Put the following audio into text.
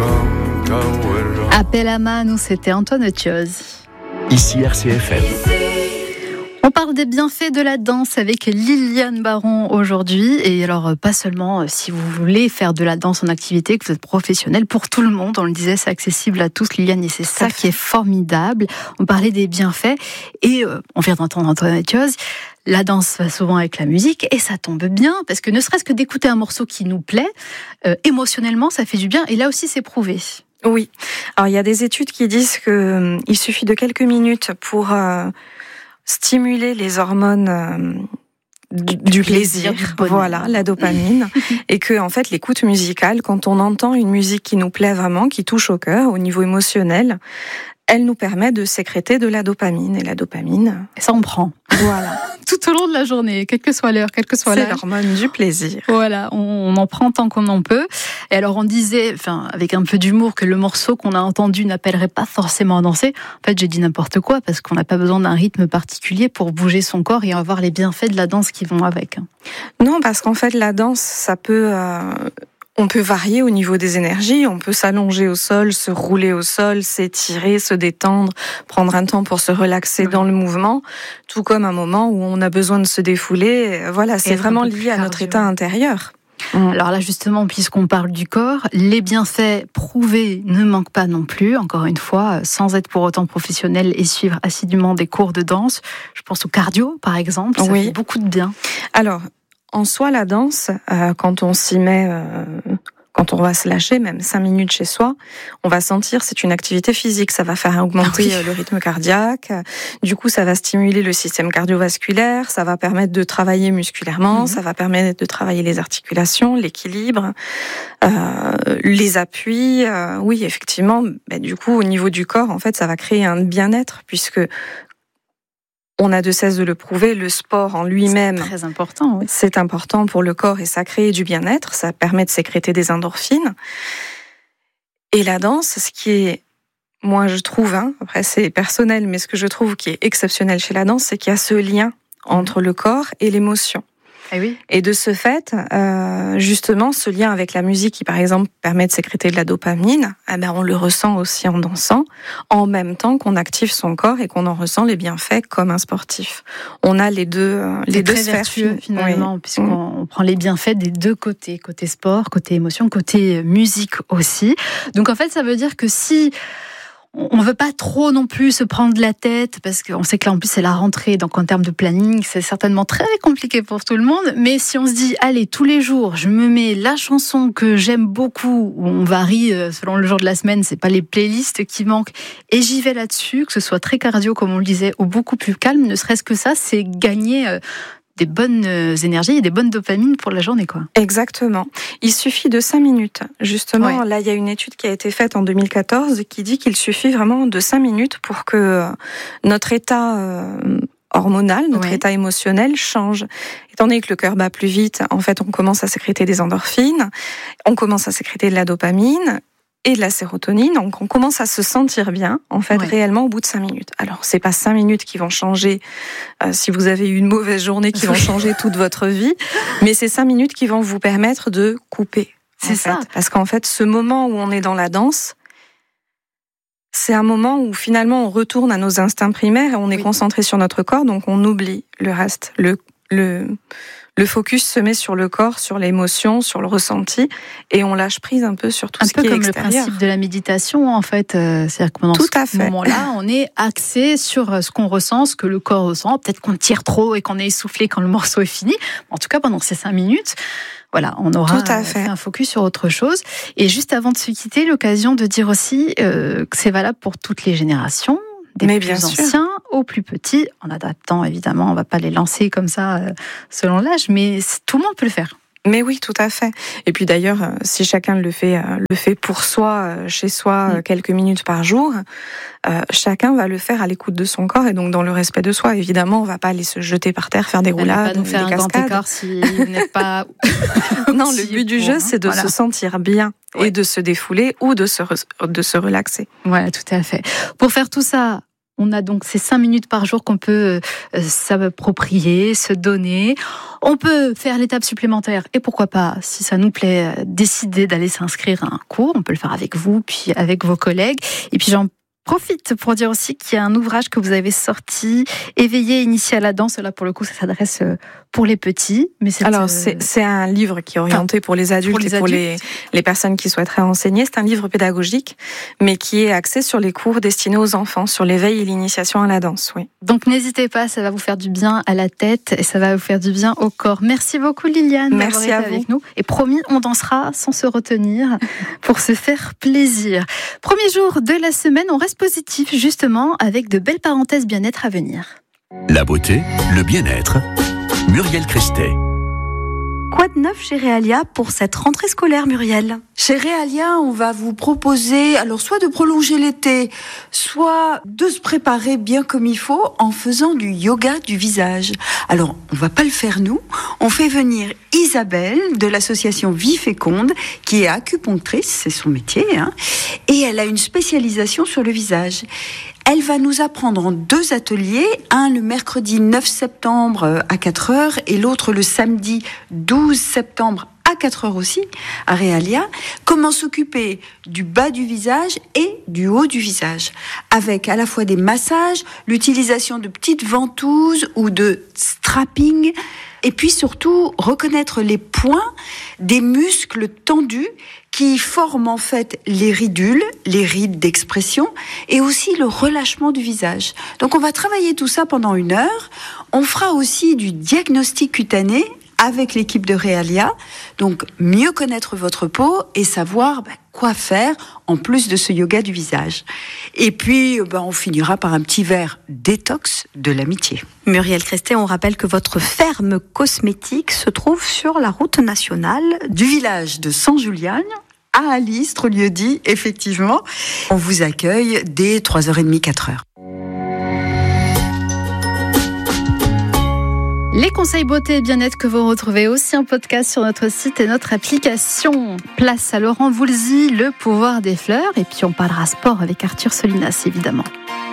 Appel à Manu, c'était Antoine Otioz. Ici RCFM. On parle des bienfaits de la danse avec Liliane Baron aujourd'hui. Et alors, pas seulement si vous voulez faire de la danse en activité, que vous êtes professionnel, pour tout le monde. On le disait, c'est accessible à tous, Liliane, et c'est ça qui est formidable. On parlait des bienfaits et on vient d'entendre Antoine Otioz. La danse va souvent avec la musique et ça tombe bien parce que ne serait-ce que d'écouter un morceau qui nous plaît, émotionnellement, ça fait du bien. Et là aussi, c'est prouvé. Oui. Alors, il y a des études qui disent qu'il suffit de quelques minutes pour stimuler les hormones du plaisir, voilà, la dopamine, et que en fait l'écoute musicale, quand on entend une musique qui nous plaît vraiment, qui touche au cœur, au niveau émotionnel, elle nous permet de sécréter de la dopamine, et la dopamine, et ça on prend. Voilà. Tout au long de la journée, quelle que soit l'heure, quel que soit l'âge. C'est l'hormone du plaisir. Voilà, on en prend tant qu'on en peut. Et alors on disait, avec un peu d'humour, que le morceau qu'on a entendu n'appellerait pas forcément à danser. En fait, j'ai dit n'importe quoi parce qu'on n'a pas besoin d'un rythme particulier pour bouger son corps et avoir les bienfaits de la danse qui vont avec. Non, parce qu'en fait, la danse, ça peut... On peut varier au niveau des énergies, on peut s'allonger au sol, se rouler au sol, s'étirer, se détendre, prendre un temps pour se relaxer dans le mouvement, tout comme un moment où on a besoin de se défouler. Voilà, c'est vraiment lié à notre état intérieur. Alors là, justement, puisqu'on parle du corps, les bienfaits prouvés ne manquent pas non plus. Encore une fois, sans être pour autant professionnel et suivre assidûment des cours de danse. Je pense au cardio, par exemple, ça fait beaucoup de bien. Alors, en soi, la danse, quand on s'y met, quand on va se lâcher, même 5 minutes chez soi, on va sentir, c'est une activité physique, ça va faire augmenter le rythme cardiaque, du coup ça va stimuler le système cardiovasculaire, ça va permettre de travailler musculairement, ça va permettre de travailler les articulations, l'équilibre, les appuis, oui effectivement, du coup au niveau du corps, en fait ça va créer un bien-être, puisque on a de cesse de le prouver, le sport en lui-même, c'est très important. Oui. C'est important pour le corps et ça crée du bien-être, ça permet de sécréter des endorphines. Et la danse, ce qui est, moi je trouve, après c'est personnel, mais ce que je trouve qui est exceptionnel chez la danse, c'est qu'il y a ce lien entre le corps et l'émotion. Et oui. Et de ce fait, justement, ce lien avec la musique qui, par exemple, permet de sécréter de la dopamine, on le ressent aussi en dansant, en même temps qu'on active son corps et qu'on en ressent les bienfaits comme un sportif. On a les deux très sphères vertueux, finalement, puisqu'on prend les bienfaits des deux côtés, côté sport, côté émotion, côté musique aussi. Donc en fait, ça veut dire que si on ne veut pas trop non plus se prendre la tête, parce qu'on sait que là en plus c'est la rentrée, donc en termes de planning c'est certainement très compliqué pour tout le monde, mais si on se dit allez, tous les jours je me mets la chanson que j'aime beaucoup, où on varie selon le jour de la semaine, c'est pas les playlists qui manquent, et j'y vais là-dessus, que ce soit très cardio comme on le disait, ou beaucoup plus calme, ne serait-ce que ça, c'est gagner des bonnes énergies et des bonnes dopamines pour la journée, quoi. Exactement. Il suffit de 5 minutes. Justement, là, il y a une étude qui a été faite en 2014 qui dit qu'il suffit vraiment de 5 minutes pour que notre état hormonal, notre état émotionnel change. Étant donné que le cœur bat plus vite, en fait, on commence à sécréter des endorphines, on commence à sécréter de la dopamine et de la sérotonine, donc on commence à se sentir bien, en fait, réellement au bout de 5 minutes. Alors, c'est pas 5 minutes qui vont changer, si vous avez eu une mauvaise journée, qui vont changer toute votre vie, mais c'est 5 minutes qui vont vous permettre de couper. C'est ça. Parce qu'en fait, ce moment où on est dans la danse, c'est un moment où finalement on retourne à nos instincts primaires et on est concentré sur notre corps, donc on oublie le reste. Le focus se met sur le corps, sur l'émotion, sur le ressenti, et on lâche prise un peu sur tout ce qui est extérieur. Un peu comme le principe de la méditation, en fait. C'est-à-dire que pendant ce moment-là, on est axé sur ce qu'on ressent, ce que le corps ressent. Peut-être qu'on tire trop et qu'on est essoufflé quand le morceau est fini. En tout cas, pendant ces 5 minutes, voilà, on aura fait un focus sur autre chose. Et juste avant de se quitter, l'occasion de dire aussi que c'est valable pour toutes les générations. Des plus anciens aux plus petits, en adaptant évidemment, on ne va pas les lancer comme ça selon l'âge, mais tout le monde peut le faire. Mais oui, tout à fait. Et puis d'ailleurs, si chacun le fait pour soi, chez soi, quelques minutes par jour, chacun va le faire à l'écoute de son corps et donc dans le respect de soi. Évidemment, on ne va pas aller se jeter par terre, faire des roulades, nous faire des cascades. Un grand écart si vous n'êtes pas. Non, le but du jeu, c'est de se sentir bien et de se défouler ou de se relaxer. Voilà, tout à fait. Pour faire tout ça, On a donc ces 5 minutes par jour qu'on peut s'approprier, se donner. On peut faire l'étape supplémentaire et pourquoi pas, si ça nous plaît, décider d'aller s'inscrire à un cours. On peut le faire avec vous, puis avec vos collègues. Et puis j'en profite pour dire aussi qu'il y a un ouvrage que vous avez sorti, Éveillé, initié à la danse. Là, pour le coup, ça s'adresse pour les petits. Mais c'est un livre qui est orienté pour les adultes pour les personnes qui souhaiteraient enseigner. C'est un livre pédagogique, mais qui est axé sur les cours destinés aux enfants, sur l'éveil et l'initiation à la danse. Oui. Donc n'hésitez pas, ça va vous faire du bien à la tête et ça va vous faire du bien au corps. Merci beaucoup Liliane d'avoir été avec nous. Et promis, on dansera sans se retenir pour se faire plaisir. Premier jour de la semaine, on reste positif justement avec de belles parenthèses bien-être à venir. La beauté, le bien-être, Muriel Crestet. Quoi de neuf chez Realia pour cette rentrée scolaire, Muriel ? Chez Realia, on va vous proposer soit de prolonger l'été, soit de se préparer bien comme il faut en faisant du yoga du visage. Alors, on va pas le faire nous, on fait venir Isabelle de l'association Vie Féconde, qui est acupunctrice, c'est son métier, et elle a une spécialisation sur le visage. Elle va nous apprendre en 2 ateliers, un le mercredi 9 septembre à 4h et l'autre le samedi 12 septembre à 4h aussi, à Realia, comment s'occuper du bas du visage et du haut du visage, avec à la fois des massages, l'utilisation de petites ventouses ou de strapping, et puis surtout reconnaître les points des muscles tendus qui forment en fait les ridules, les rides d'expression, et aussi le relâchement du visage. Donc on va travailler tout ça pendant 1 heure. On fera aussi du diagnostic cutané avec l'équipe de Realia, donc mieux connaître votre peau et savoir quoi faire en plus de ce yoga du visage. Et puis, on finira par un petit verre détox de l'amitié. Muriel Crestet, on rappelle que votre ferme cosmétique se trouve sur la route nationale du village de Saint-Julian à Alistre, lieu-dit, effectivement. On vous accueille dès 3h30, 4h. Les conseils beauté et bien-être que vous retrouvez aussi en podcast sur notre site et notre application. Place à Laurent Voulzy, le pouvoir des fleurs. Et puis on parlera sport avec Arthur Solinas, évidemment.